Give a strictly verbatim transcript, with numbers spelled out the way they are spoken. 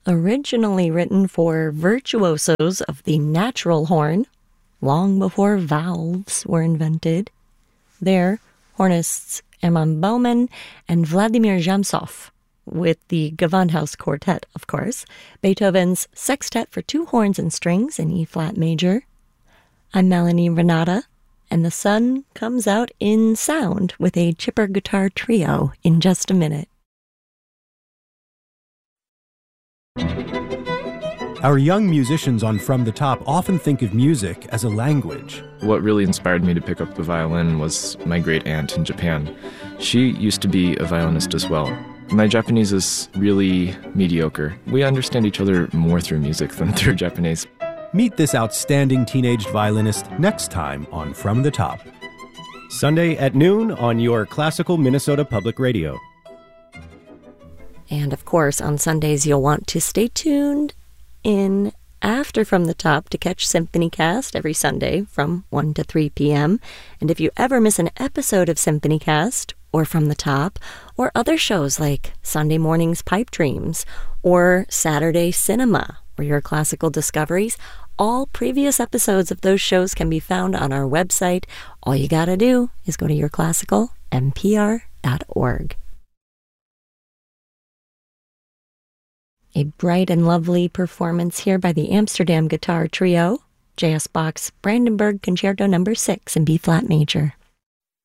Originally written for virtuosos of the natural horn, long before valves were invented. There, hornists Hermann Baumann and Vladimir Jamsov, with the Gewandhaus Quartet, of course, Beethoven's Sextet for two horns and strings in E-flat major. I'm Melanie Renata, and the sun comes out in sound with a chipper guitar trio in just a minute. Our young musicians on From the Top often think of music as a language. What really inspired me to pick up the violin was my great aunt in Japan. She used to be a violinist as well. My Japanese is really mediocre. We understand each other more through music than through Japanese. Meet this outstanding teenage violinist next time on From the Top. Sunday at noon on your classical Minnesota Public Radio. And of course, on Sundays, you'll want to stay tuned in after From the Top to catch SymphonyCast every Sunday from one to three p.m. And if you ever miss an episode of SymphonyCast or From the Top, or other shows like Sunday Morning's Pipe Dreams or Saturday Cinema or your classical discoveries, all previous episodes of those shows can be found on our website. All you gotta do is go to your classical n p r dot org. A bright and lovely performance here by the Amsterdam Guitar Trio, J S Bach's Brandenburg Concerto number six in B-flat major.